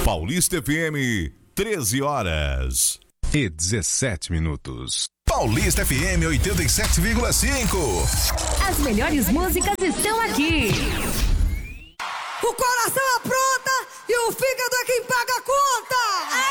Paulista FM, 13 horas e 17 minutos. Paulista FM 87,5. As melhores músicas estão aqui. O coração apronta e o fígado é quem paga a conta.